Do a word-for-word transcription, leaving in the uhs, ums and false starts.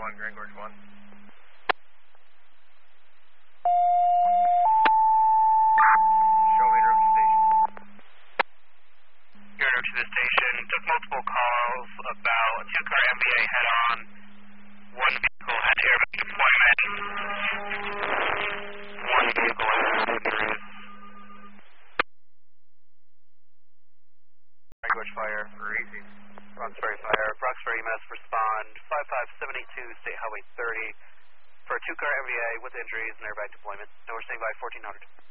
one, Grand Gorge one. Show me route to station. Your route to the station. Took multiple calls about a two-car M V A head-on. One vehicle had airbag deployment. One vehicle had injuries. Grand Gorge Fire. Easy. Roxbury Fire. Roxbury E M S respond five five seven two State Highway thirty for a two-car M V A with injuries and airbag deployment. Now we're staying by fourteen hundred.